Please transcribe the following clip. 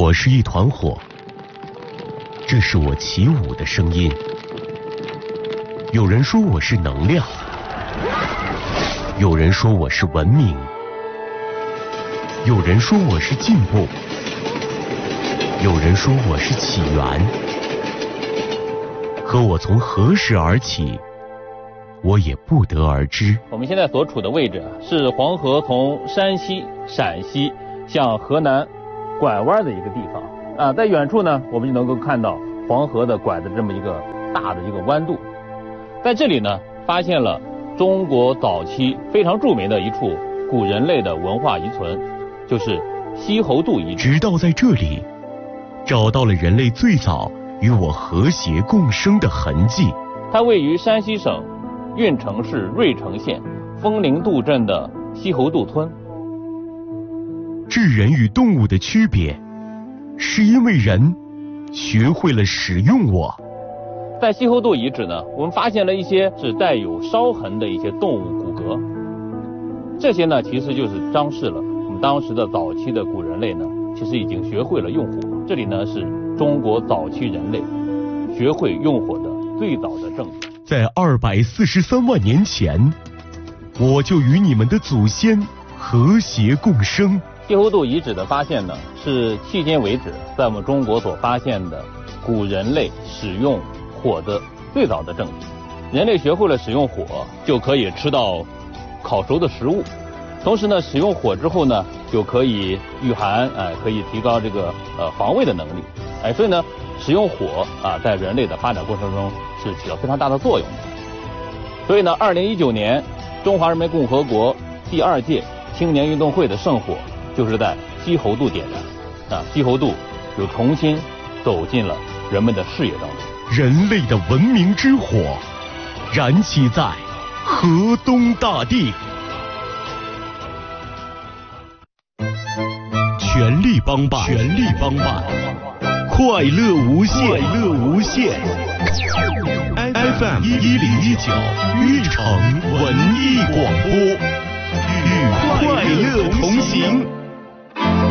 我是一团火，这是我起舞的声音。有人说我是能量，有人说我是文明，有人说我是进步，有人说我是起源。可我从何时而起，我也不得而知。 我们现在所处的位置是黄河从山西、陕西向河南拐弯的一个地方啊，在远处呢，我们就能够看到黄河的拐的这么一个大的一个弯度。在这里呢，发现了中国早期非常著名的一处古人类的文化遗存，就是西侯渡遗址。 直到在这里，找到了人类最早与我和谐共生的痕迹。 它位于山西省运城市芮城县枫林渡镇的西侯渡村。 智人与动物的区别，是因为人学会了使用我。 在西侯渡遗址呢，我们发现了一些是带有烧痕的一些动物骨骼，这些呢其实就是彰示了我们当时的早期的古人类呢，其实已经学会了用火。这里呢是中国早期人类学会用火的最早的证据。 在243万年前，我就与你们的祖先和谐共生。 西侯渡遗址的发现呢，是迄今为止在我们中国所发现的古人类使用火的最早的证据。人类学会了使用火，就可以吃到烤熟的食物，同时呢，使用火之后呢，就可以御寒，可以提高这个防卫的能力，所以呢，使用火在人类的发展过程中是起到非常大的作用的。所以呢，2019年中华人民共和国第2届青年运动会的圣火就是在西侯渡点燃，西侯渡又重新走进了人们的视野当中。 人类的文明之火，燃起在河东大地。全力帮办，全力帮办，快乐无限，快乐无限。FM 1019玉城文艺广播，与快乐同行。